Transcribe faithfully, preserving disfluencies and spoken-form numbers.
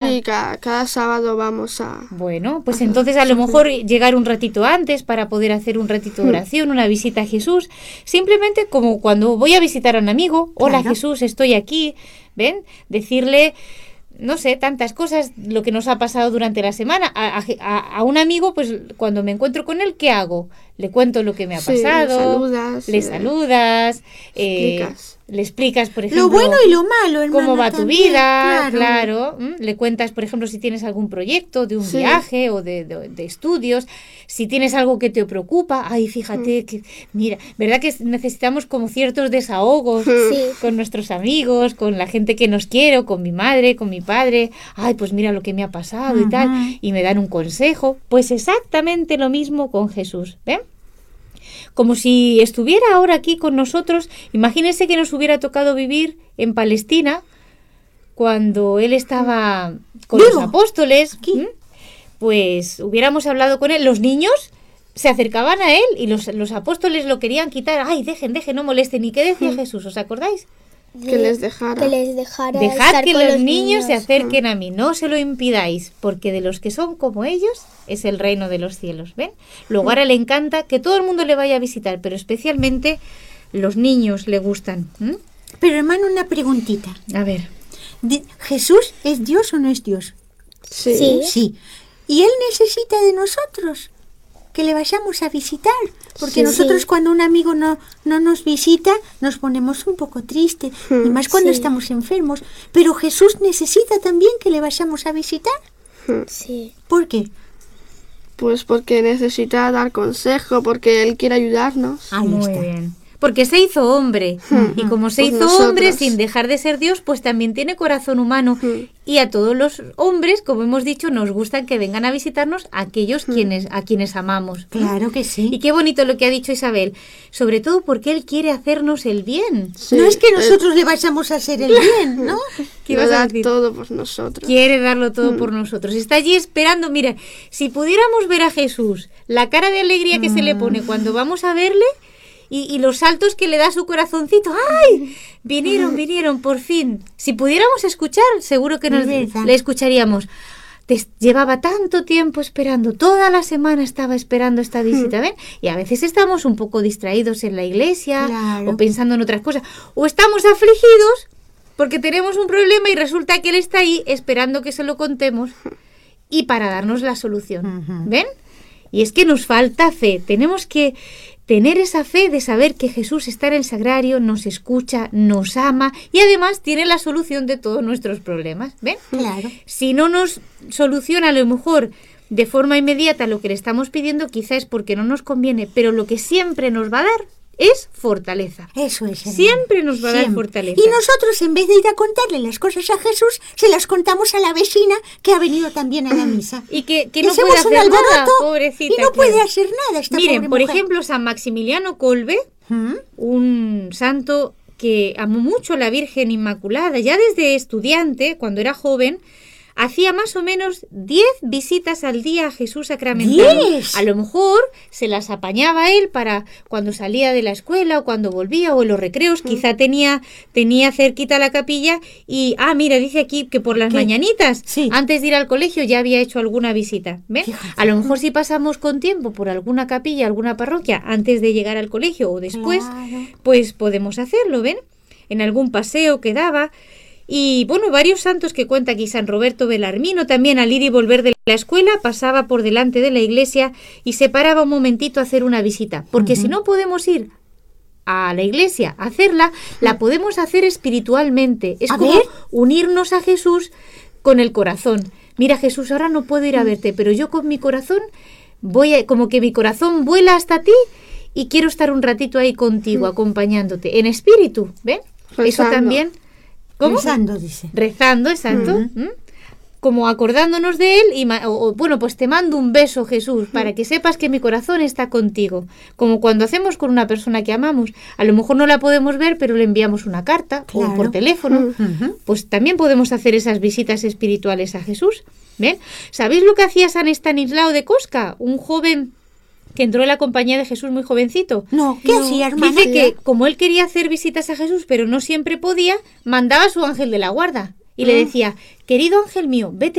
Sí, cada, cada sábado vamos a... Bueno, pues entonces a lo mejor llegar un ratito antes para poder hacer un ratito de oración, una visita a Jesús. Simplemente como cuando voy a visitar a un amigo. Hola, Claro. Jesús, estoy aquí. ¿Ven? Decirle... no sé, tantas cosas, lo que nos ha pasado durante la semana. A, a, a un amigo, pues cuando me encuentro con él, ¿qué hago? Le cuento lo que me ha Sí, pasado, le saludas, le eh, saludas, eh, explicas. le explicas, por ejemplo, Lo bueno y lo malo, hermano. cómo va tu también, vida, claro. claro. ¿m? Le cuentas, por ejemplo, si tienes algún proyecto de un Sí. viaje o de, de, de estudios, si tienes algo que te preocupa, ay, fíjate, que mira, ¿verdad que necesitamos como ciertos desahogos Sí. con nuestros amigos, con la gente que nos quiere, o con mi madre, con mi padre? Ay, pues mira lo que me ha pasado y tal, Ujú. y me dan un consejo. Pues exactamente lo mismo con Jesús, ¿ven? Como si estuviera ahora aquí con nosotros. Imagínense que nos hubiera tocado vivir en Palestina cuando él estaba con Vivo. los apóstoles. Aquí. ¿m? Pues hubiéramos hablado con él. Los niños se acercaban a él y los, los apóstoles lo querían quitar. Ay, dejen, dejen, no molesten. ¿Y qué decía Jesús? ¿Os acordáis? Que les dejara. Que les dejara Dejad estar que con los los niños se niños. acerquen a mí, no se lo impidáis, porque de los que son como ellos es el reino de los cielos, ¿ven? Luego ahora le encanta que todo el mundo le vaya a visitar, pero especialmente los niños le gustan. ¿m? Pero hermano, una preguntita. A ver, Di- ¿Jesús es Dios o no es Dios? Sí. Sí. Sí. ¿Y Él necesita de nosotros que le vayamos a visitar? Porque Sí. nosotros Sí. cuando un amigo no, no nos visita nos ponemos un poco tristes, y más cuando Sí. estamos enfermos. Pero Jesús necesita también que le vayamos a visitar. Sí. ¿Por qué? Pues porque necesita dar consejo, porque él quiere ayudarnos. Ahí muy está. bien. Porque se hizo hombre, y como se Pues hizo nosotros. hombre sin dejar de ser Dios, pues también tiene corazón humano. Mm. Y a todos los hombres, como hemos dicho, nos gustan que vengan a visitarnos aquellos quienes, a quienes amamos. Claro que Y sí. qué bonito lo que ha dicho Isabel, sobre todo porque él quiere hacernos el bien. Sí, no es que él nosotros le vayamos a hacer el bien, ¿no? ¿Qué lo ibas a da decir? todo por nosotros. Quiere darlo todo por nosotros. Está allí esperando. Mira, si pudiéramos ver a Jesús, la cara de alegría que se le pone cuando vamos a verle y, y los saltos que le da su corazoncito. ¡Ay! Vinieron, vinieron, por fin. Si pudiéramos escuchar, seguro que nos, Es verdad. le escucharíamos. Te llevaba tanto tiempo esperando, toda la semana estaba esperando esta visita, ¿ven? Y a veces estamos un poco distraídos en la iglesia Claro. o pensando en otras cosas. O estamos afligidos porque tenemos un problema y resulta que él está ahí esperando que se lo contemos y para darnos la solución. Ujú. ¿Ven? Y es que nos falta fe. Tenemos que tener esa fe de saber que Jesús está en el sagrario, nos escucha, nos ama y además tiene la solución de todos nuestros problemas. ¿Ven? Claro. Si no nos soluciona a lo mejor de forma inmediata lo que le estamos pidiendo, quizá es porque no nos conviene, pero lo que siempre nos va a dar es fortaleza. Eso es. hermano. Siempre nos va a dar Siempre. fortaleza. Y nosotros, en vez de ir a contarle las cosas a Jesús, se las contamos a la vecina que ha venido también a la misa. Y que, que Y no hacemos puede un hacer nada, alboroto pobrecita. y no claro. puede hacer nada esta Miren, pobre por mujer. ejemplo, San Maximiliano Kolbe, ¿Mm? un santo que amó mucho a la Virgen Inmaculada, ya desde estudiante, cuando era joven, hacía más o menos diez visitas al día a Jesús sacramentado. ¡Diez! A lo mejor se las apañaba él para cuando salía de la escuela o cuando volvía o en los recreos, quizá tenía, tenía cerquita la capilla y, ah, mira, dice aquí que por las ¿Qué? mañanitas, Sí. antes de ir al colegio ya había hecho alguna visita. ¿Ven? Fíjate. A lo mejor si pasamos con tiempo por alguna capilla, alguna parroquia, antes de llegar al colegio o después, Claro. pues podemos hacerlo, ¿ven? En algún paseo que daba. Y bueno, varios santos que cuenta aquí, San Roberto Belarmino, también al ir y volver de la escuela, pasaba por delante de la iglesia y se paraba un momentito a hacer una visita. Porque si no podemos ir a la iglesia a hacerla, la podemos hacer espiritualmente. Es A como ver. unirnos a Jesús con el corazón. Mira, Jesús, ahora no puedo ir a verte, pero yo con mi corazón voy a, como que mi corazón vuela hasta ti y quiero estar un ratito ahí contigo, acompañándote, en espíritu, ¿ven? Eso Rezando. también. ¿Cómo? Rezando, dice. Rezando, exacto. Ujú. ¿m? Como acordándonos de él y ma- o, o, bueno, pues te mando un beso, Jesús, para que sepas que mi corazón está contigo. Como cuando hacemos con una persona que amamos. A lo mejor no la podemos ver, pero le enviamos una carta Claro. o por teléfono. Ujú. Pues también podemos hacer esas visitas espirituales a Jesús. ¿Ven? ¿Sabéis lo que hacía San Estanislao de Kostka? Un joven que entró en la compañía de Jesús muy jovencito. No, ¿qué hacía, hermana? Dice que como él quería hacer visitas a Jesús, pero no siempre podía, mandaba a su ángel de la guarda y le decía, querido ángel mío, vete